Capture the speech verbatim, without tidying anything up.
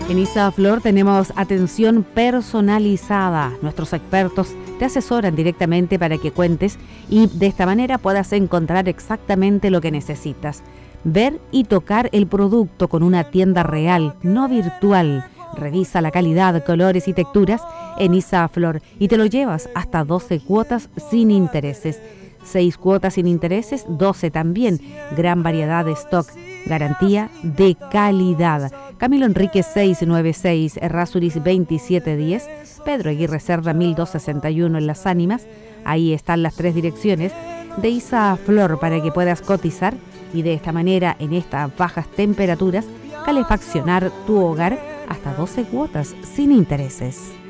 En Isaflor tenemos atención personalizada. Nuestros expertos te asesoran directamente para que cuentes y de esta manera puedas encontrar exactamente lo que necesitas. Ver y tocar el producto con una tienda real, no virtual. Revisa la calidad, colores y texturas en Isaflor y te lo llevas hasta doce cuotas sin intereses. seis cuotas sin intereses, doce también. Gran variedad de stock. Garantía de calidad. Camilo Enríquez seiscientos noventa y seis, Errázuriz veintisiete diez, Pedro Aguirre Cerda mil doscientos sesenta y uno en Las Ánimas. Ahí están las tres direcciones de Isaflor para que puedas cotizar y de esta manera, en estas bajas temperaturas, calefaccionar tu hogar hasta doce cuotas sin intereses.